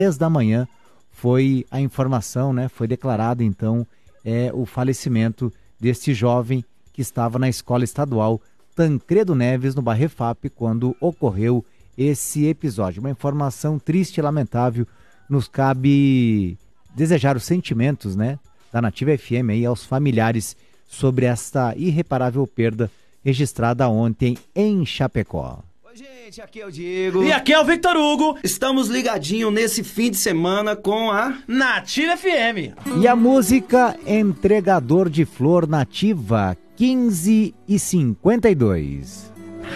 10 da manhã foi a informação, né? Foi declarado então o falecimento deste jovem que estava na escola estadual Tancredo Neves, no bairro Refap, quando ocorreu esse episódio. Uma informação triste e lamentável. Nos cabe desejar os sentimentos, né, da Nativa FM aí aos familiares sobre esta irreparável perda registrada ontem em Chapecó. Oi, gente, aqui é o Diego. E aqui é o Victor Hugo. Estamos ligadinhos nesse fim de semana com a Nativa FM. E a música Entregador de Flor Nativa, 15h52.